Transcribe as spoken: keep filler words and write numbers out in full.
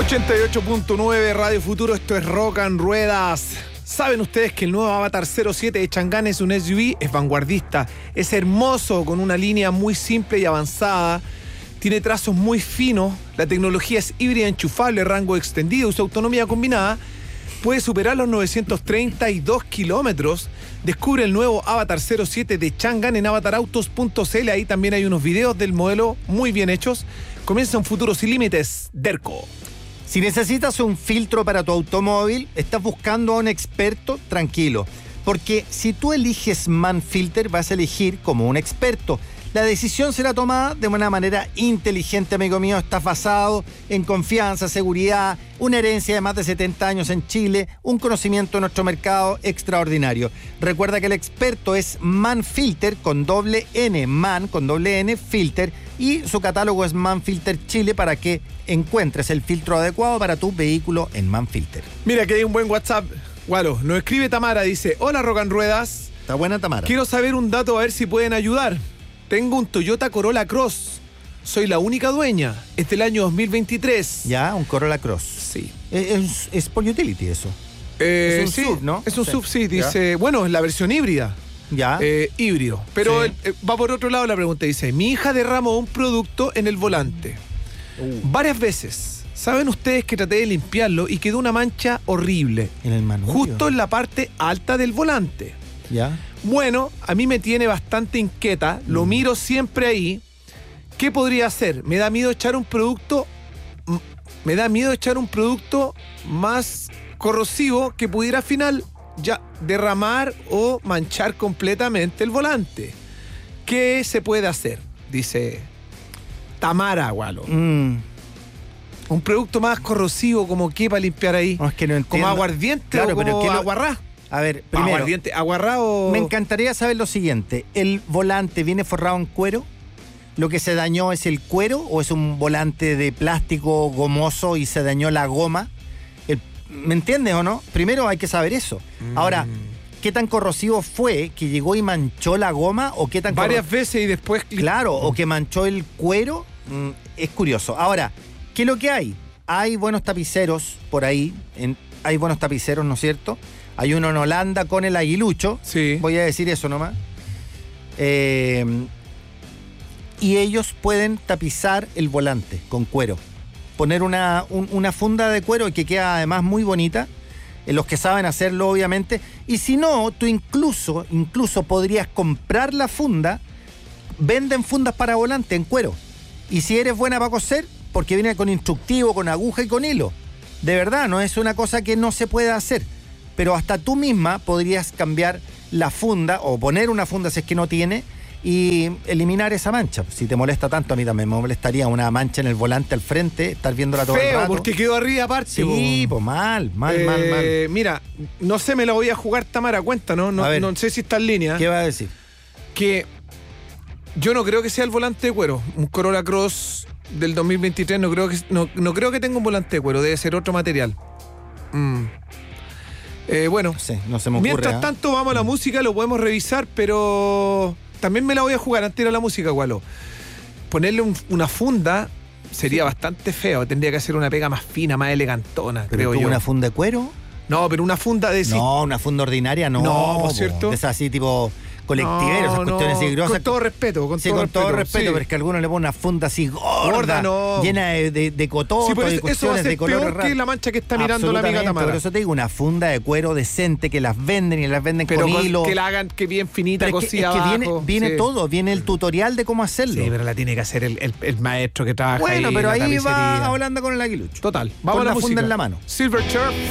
ochenta y ocho punto nueve Radio Futuro, esto es Rock and Ruedas. ¿Saben ustedes que el nuevo Avatar cero siete de Chang'an es un S U V? Es vanguardista, es hermoso, con una línea muy simple y avanzada, tiene trazos muy finos, la tecnología es híbrida enchufable, rango extendido y su autonomía combinada puede superar los novecientos treinta y dos kilómetros. Descubre el nuevo Avatar cero siete de Chang'an en avatar autos punto c l. Ahí también hay unos videos del modelo muy bien hechos. Comienza un futuro sin límites, Derco. Si necesitas un filtro para tu automóvil, estás buscando a un experto, tranquilo. Porque si tú eliges Manfilter, vas a elegir como un experto. La decisión será tomada de una manera inteligente, amigo mío. Estás basado en confianza, seguridad, una herencia de más de setenta años en Chile, un conocimiento de nuestro mercado extraordinario. Recuerda que el experto es Manfilter con doble N, Man con doble N, Filter, y su catálogo es Manfilter Chile para que encuentres el filtro adecuado para tu vehículo en Manfilter. Mira que hay un buen WhatsApp. Gualo, nos escribe Tamara, dice: hola Rock and Ruedas. Está buena Tamara. Quiero saber un dato, a ver si pueden ayudar. Tengo un Toyota Corolla Cross. Soy la única dueña. Es del año dos mil veintitrés. Ya, un Corolla Cross. Sí. Es, es, es por utility eso. Eh, es un sí, sub, ¿no? Es un sí. sub, sí. Dice, ya. Bueno, es la versión híbrida. Ya. Eh, híbrido. Pero sí. el, eh, va por otro lado la pregunta. Dice, mi hija derramó un producto en el volante. Uh. Varias veces. ¿Saben ustedes que traté de limpiarlo y quedó una mancha horrible? En el manubrio. Justo en la parte alta del volante. Ya. Bueno, a mí me tiene bastante inquieta, lo mm. miro siempre ahí. ¿Qué podría hacer? Me da miedo echar un producto, me da miedo echar un producto más corrosivo que pudiera al final ya derramar o manchar completamente el volante. ¿Qué se puede hacer? Dice Tamara, Gualo. Mm. Un producto más corrosivo, como qué para limpiar ahí. No, es que no entiendo. Como aguardiente, claro, o como pero ¿qué lo... aguarrá. A ver, primero, aguardiente, aguarrado. Me encantaría saber lo siguiente. ¿El volante viene forrado en cuero? ¿Lo que se dañó es el cuero o es un volante de plástico gomoso y se dañó la goma? El, ¿Me entiendes o no? Primero hay que saber eso. Mm. Ahora, ¿qué tan corrosivo fue que llegó y manchó la goma? ¿O qué tan Varias corro... veces y después... Claro, o que manchó el cuero. Mm, es curioso. Ahora, ¿qué es lo que hay? Hay buenos tapiceros por ahí. En, hay buenos tapiceros, ¿no es cierto? Hay uno en Holanda con el aguilucho. Sí. Voy a decir eso nomás. Eh, y ellos pueden tapizar el volante con cuero. Poner una, un, una funda de cuero que queda además muy bonita. Eh, los que saben hacerlo, obviamente. Y si no, tú incluso, incluso podrías comprar la funda. Venden fundas para volante en cuero. Y si eres buena para coser, porque viene con instructivo, con aguja y con hilo. De verdad, no es una cosa que no se puede hacer. Pero hasta tú misma podrías cambiar la funda o poner una funda si es que no tiene y eliminar esa mancha. Si te molesta tanto, a mí también me molestaría una mancha en el volante al frente, estar viéndola todo Feo, el rato. porque quedó arriba aparte. Sí, pues mal, mal, eh, mal, mal. Mira, no sé, me la voy a jugar, Tamara, cuenta, ¿no? No, no sé si está en línea. ¿Qué va a decir? Que yo no creo que sea el volante de cuero. Un Corolla Cross del dos mil veintitrés no creo que, no, no creo que tenga un volante de cuero, debe ser otro material. Mm. Eh, bueno, sí, no se me ocurre, mientras ¿eh? tanto vamos a la música, lo podemos revisar, pero también me la voy a jugar antes de ir a la música, Gualo. Ponerle un, una funda sería sí. bastante feo, tendría que hacer una pega más fina, más elegantona, ¿Pero creo yo. ¿Una funda de cuero? No, pero una funda de... No, una funda ordinaria no. No, ¿por cierto? Es así tipo... colectiveros, no, esas cuestiones no, grosas. con todo respeto, con sí, todo con respeto, todo respeto, sí. pero es que algunos le ponen una funda así gorda, gorda no. llena de, de, de cototo, sí, de eso, cuestiones eso va a ser de color peor raro. Que la mancha que está mirando la amiga Tamara. Por eso te digo, una funda de cuero decente que las venden y las venden pero con, con hilo. Que la hagan que bien finita, pero cosida es que, es que abajo. Viene, viene sí. todo, viene el tutorial de cómo hacerlo. Sí, pero la tiene que hacer el, el, el maestro que trabaja bueno, ahí. Bueno, pero en la ahí tapicería. Va Holanda con el aguilucho. Total, vamos con a la la música. funda en la mano. Silverchair.